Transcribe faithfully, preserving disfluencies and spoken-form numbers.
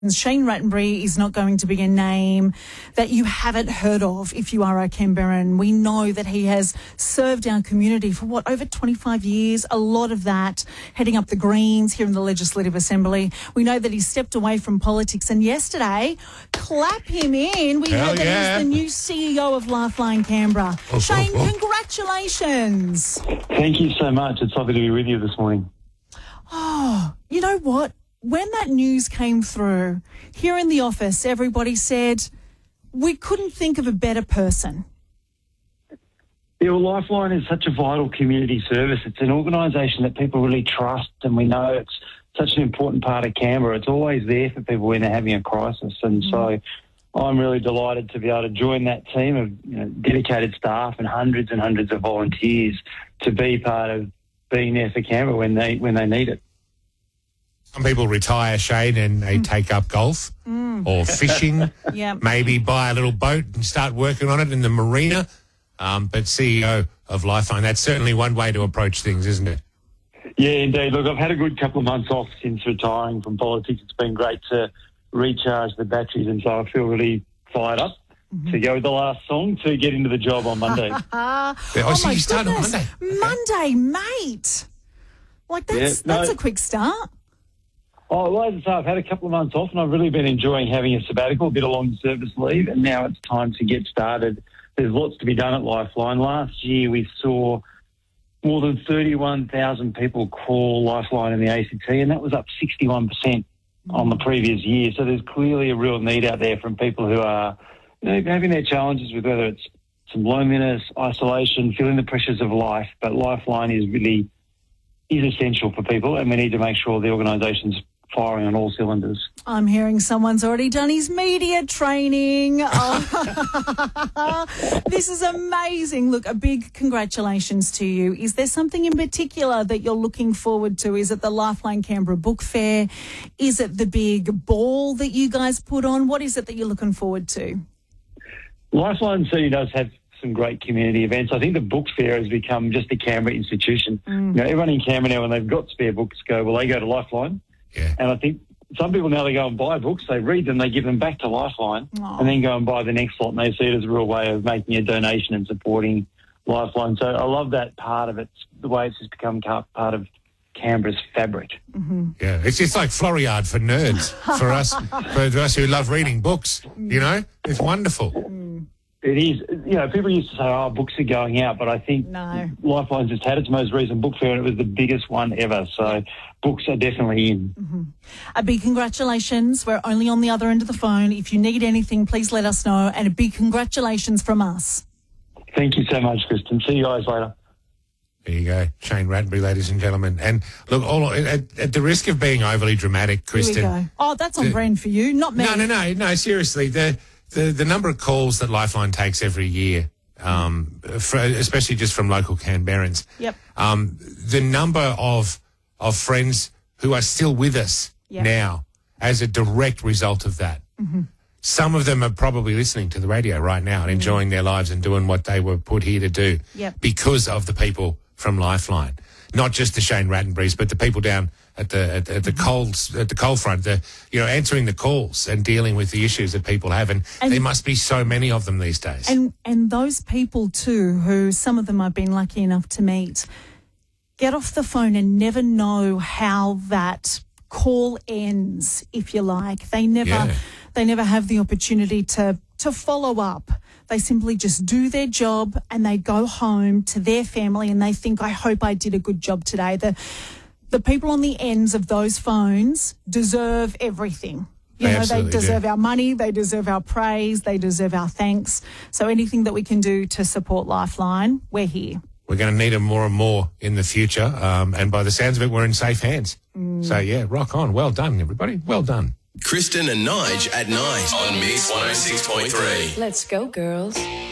Shane Rattenbury is not going to be a name that you haven't heard of if you are a Canberran. We know that he has served our community for, what, over twenty-five years, a lot of that heading up the Greens here in the Legislative Assembly. We know that he stepped away from politics, and yesterday, clap him in, we Hell heard that yeah. he's the new C E O of Lifeline Canberra. Oh, Shane, oh, oh. congratulations. Thank you so much. It's lovely to be with you this morning. Oh, you know what? When that news came through, here in the office, everybody said, we couldn't think of a better person. Yeah, well, Lifeline is such a vital community service. It's an organisation that people really trust, and we know it's such an important part of Canberra. It's always there for people when they're having a crisis. And mm. so I'm really delighted to be able to join that team of you know, dedicated staff and hundreds and hundreds of volunteers to be part of being there for Canberra when they when they need it. Some people retire, Shane, and they mm. take up golf mm. or fishing, yep. maybe buy a little boat and start working on it in the marina. Um, but C E O of Lifeline, that's certainly one way to approach things, isn't it? Yeah, indeed. Look, I've had a good couple of months off since retiring from politics. It's been great to recharge the batteries, and so I feel really fired up mm-hmm. to go with the last song to get into the job on Monday. oh, oh, so my you start on goodness. Monday? Monday, mate. Like, that's, yeah, no, that's a quick start. Oh, well, as I say, I've had a couple of months off and I've really been enjoying having a sabbatical, a bit of long service leave, and now it's time to get started. There's lots to be done at Lifeline. Last year we saw more than thirty-one thousand people call Lifeline in the A C T, and that was up sixty-one percent on the previous year. So there's clearly a real need out there from people who are you know, having their challenges with whether it's some loneliness, isolation, feeling the pressures of life, but Lifeline is really is essential for people, and we need to make sure the organisation's firing on all cylinders. I'm hearing someone's already done his media training. Oh. This is amazing. Look, a big congratulations to you. Is there something in particular that you're looking forward to? Is it the Lifeline Canberra Book Fair? Is it the big ball that you guys put on? What is it that you're looking forward to? Lifeline certainly does have some great community events. I think the book fair has become just a Canberra institution. Mm. You know, everyone in Canberra now, when they've got spare books, go, well, they go to Lifeline. Yeah. And I think some people now, they go and buy books, they read them, they give them back to Lifeline, Aww. and then go and buy the next lot, and they see it as a real way of making a donation and supporting Lifeline. So I love that part of it, the way it's just become part of Canberra's fabric. Mm-hmm. Yeah, it's just like Floriade for nerds, for us, for us who love reading books, you know? It's wonderful. Mm. It is. You know, people used to say, oh, books are going out, but I think no. Lifeline's just had its most recent book fair, and it was the biggest one ever. So books are definitely in. Mm-hmm. A big congratulations. We're only on the other end of the phone. If you need anything, please let us know. And a big congratulations from us. Thank you so much, Kristen. See you guys later. There you go. Shane Rattenbury, ladies and gentlemen. And look, all at, at the risk of being overly dramatic, Kristen. Here we go. Oh, that's on the, brand for you, not me. No, no, no, no, seriously. The The, the number of calls that Lifeline takes every year, um, for, especially just from local Canberrans, yep. um, the number of of friends who are still with us yep. now as a direct result of that. Mm-hmm. Some of them are probably listening to the radio right now and mm-hmm. enjoying their lives and doing what they were put here to do yep. because of the people from Lifeline. Not just the Shane Rattenburys, but the people down at the at, at the coals at the coal front, the you know answering the calls and dealing with the issues that people have, and, and there must be so many of them these days. And and those people too, who some of them I've been lucky enough to meet, get off the phone and never know how that call ends, if you like. They never yeah. they never have the opportunity to to follow up. They simply just do their job and they go home to their family and they think, I hope I did a good job today. The the people on the ends of those phones deserve everything. You they know, they deserve do. our money, they deserve our praise, they deserve our thanks. So anything that we can do to support Lifeline, we're here. We're going to need them more and more in the future. Um, and by the sounds of it, we're in safe hands. Mm. So, yeah, rock on. Well done, everybody. Well done. Kristen and Nige at night on Mix one oh six point three. Let's go, girls.